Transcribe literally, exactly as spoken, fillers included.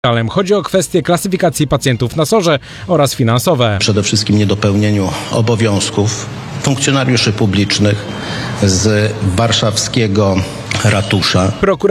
Chodzi o kwestie klasyfikacji pacjentów na SOR-ze oraz finansowe. Przede wszystkim niedopełnieniu obowiązków funkcjonariuszy publicznych z warszawskiego ratusza.